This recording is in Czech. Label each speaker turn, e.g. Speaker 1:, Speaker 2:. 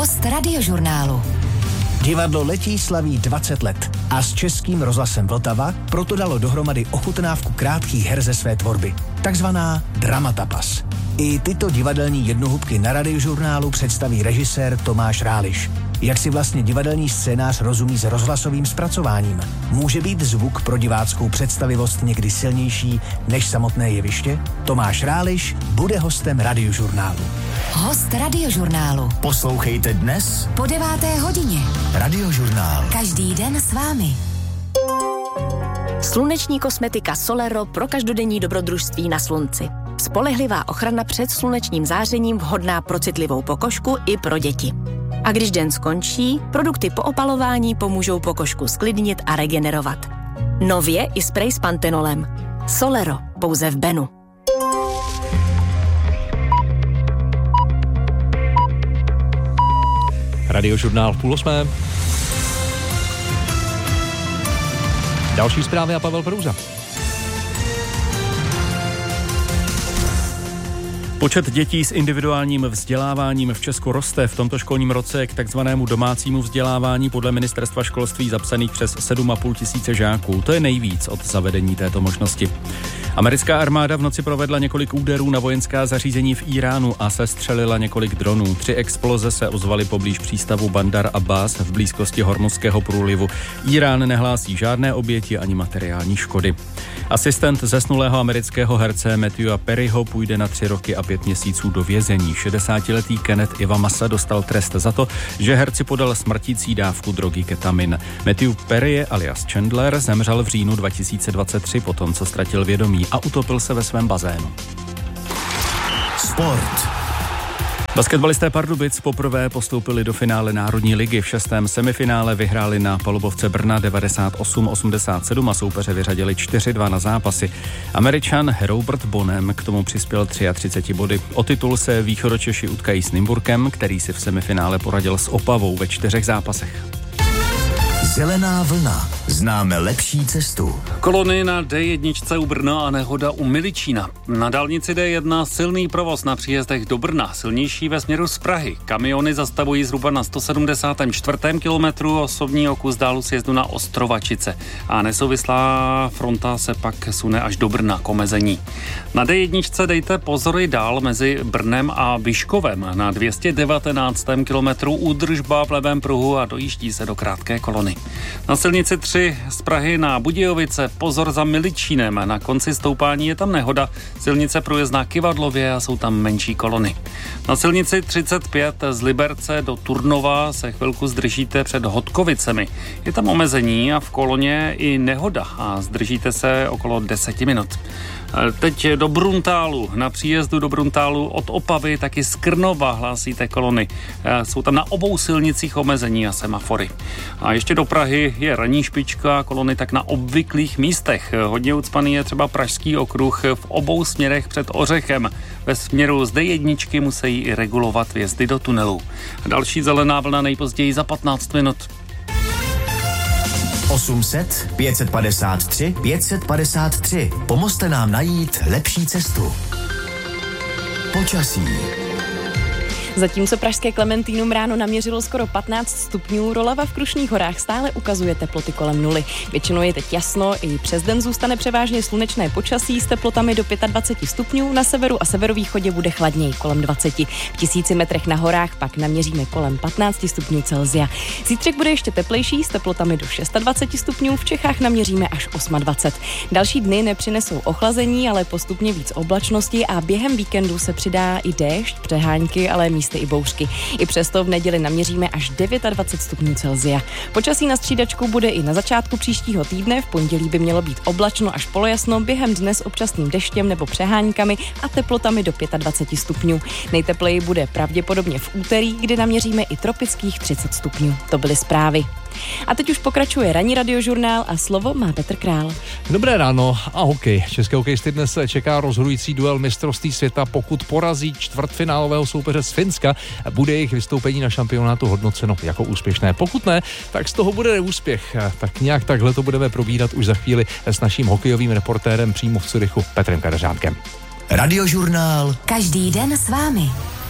Speaker 1: Host Radiožurnálu.
Speaker 2: Divadlo Letí slaví 20 let a s Českým rozhlasem Vltava proto dalo dohromady ochutnávku krátkých her ze své tvorby, takzvaná Dramatapas. I tyto divadelní jednohubky na Radiožurnálu představí režisér Tomáš Ráliš. Jak si vlastně divadelní scénář rozumí s rozhlasovým zpracováním? Může být zvuk pro diváckou představivost někdy silnější než samotné jeviště? Tomáš Ráliš bude hostem Radiožurnálu.
Speaker 1: Host Radiožurnálu.
Speaker 2: Poslouchejte dnes
Speaker 1: Po 9. hodině.
Speaker 2: Radiožurnál.
Speaker 1: Každý den s vámi.
Speaker 3: Sluneční kosmetika Solero pro každodenní dobrodružství na slunci. Spolehlivá ochrana před slunečním zářením, vhodná pro citlivou pokožku i pro děti. A když den skončí, produkty po opalování pomůžou pokožku sklidnit a regenerovat. Nově i sprej s pantenolem. Solero, pouze v Benu.
Speaker 4: Radiožurnál v 7:30. Další zprávy a Pavel Prouza. Počet dětí s individuálním vzděláváním v Česku roste. V tomto školním roce k takzvanému domácímu vzdělávání podle ministerstva školství zapsaných přes 7,5 tisíce žáků. To je nejvíc od zavedení této možnosti. Americká armáda v noci provedla několik úderů na vojenská zařízení v Iránu a sestřelila několik dronů. 3 exploze se ozvaly poblíž přístavu Bandar Abbas v blízkosti Hormuzského průlivu. Irán nehlásí žádné oběti ani materiální škody. Asistent zesnulého amerického herce Matthewa Perryho půjde na 3 roky a 5 měsíců do vězení. 60-letý Kenneth Ivamasa dostal trest za to, že herci podal smrtící dávku drogy ketamin. Matthew Perry alias Chandler zemřel v říjnu 2023 potom, co ztratil vědomí a utopil se ve svém bazénu.
Speaker 2: Sport.
Speaker 4: Basketbalisté Pardubic poprvé postoupili do finále Národní ligy. V 6. semifinále vyhráli na palubovce Brna 98-87 a soupeře vyřadili 4-2 na zápasy. Američan Robert Bonem k tomu přispěl 33 body. O titul se Východočeši utkají s Nymburkem, který si v semifinále poradil s Opavou ve 4 zápasech.
Speaker 2: Zelená vlna. Známe lepší cestu.
Speaker 5: Kolony na D1 u Brna a nehoda u Miličína. Na dálnici D1 silný provoz na příjezdech do Brna, silnější ve směru z Prahy. Kamiony zastavují zhruba na 174. kilometru, osobní kus dálu sjezdu na Ostrovačice. A nesouvislá fronta se pak sune až do Brna k omezení. Na D1 dejte pozor i dál mezi Brnem a Vyškovem. Na 219. kilometru údržba v levém pruhu a dojíždí se do krátké kolony. Na silnici 3 z Prahy na Budějovice pozor za Miličínem. Na konci stoupání je tam nehoda. Silnice průjezdná Kyvadlově a jsou tam menší kolony. Na silnici 35 z Liberce do Turnova se chvilku zdržíte před Hodkovicemi. Je tam omezení a v koloně i nehoda a zdržíte se okolo 10 minut. Teď do Bruntálu. Na příjezdu do Bruntálu od Opavy taky z Krnova hlásíte kolony. Jsou tam na obou silnicích omezení a semafory. A ještě do Prahy je ranní špička, kolony tak na obvyklých místech. Hodně ucpaný je třeba Pražský okruh v obou směrech před Ořechem. Ve směru z D1 musí i regulovat vjezdy do tunelu. Další zelená vlna nejpozději za 15 minut.
Speaker 2: 800 553 553. Pomozte nám najít lepší cestu. Počasí.
Speaker 6: Zatímco pražské Klementínum ráno naměřilo skoro 15 stupňů, Rolava v Krušných horách stále ukazuje teploty kolem 0. Většinou je teď jasno, i přes den zůstane převážně slunečné počasí s teplotami do 25 stupňů, na severu a severovýchodě bude chladněji kolem 20. V 1000 metrech na horách pak naměříme kolem 15 stupňů Celsia. Zítřek bude ještě teplejší s teplotami do 26 stupňů, v Čechách naměříme až 28. Další dny nepřinesou ochlazení, ale postupně víc oblačnosti a během víkendu se přidá i déšť, přehánky, ale místy i bouřky. I přesto v neděli naměříme až 29 stupňů Celsia. Počasí na střídačku bude i na začátku příštího týdne, v pondělí by mělo být oblačno až polojasno, během dne s občasným deštěm nebo přeháňkami a teplotami do 25 stupňů. Nejtepleji bude pravděpodobně v úterý, kdy naměříme i tropických 30 stupňů. To byly zprávy. A teď už pokračuje ranní radiožurnál a slovo má Petr Král.
Speaker 4: Dobré ráno a hokej. České hokejisty dnes čeká rozhodující duel mistrovství světa. Pokud porazí čtvrtfinálového soupeře z Finska, bude jejich vystoupení na šampionátu hodnoceno jako úspěšné. Pokud ne, tak z toho bude neúspěch. Tak nějak takhle to budeme probírat už za chvíli s naším hokejovým reportérem přímo v Curychu Petrem Kadeřánkem.
Speaker 2: Radiožurnál.
Speaker 1: Každý den s vámi.